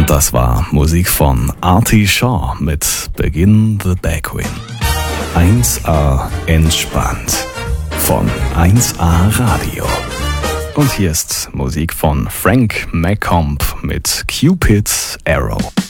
Das war Musik von Artie Shaw mit Begin the Backwin. 1A entspannt von 1A Radio. Und hier ist Musik von Frank McComb mit Cupid's Arrow.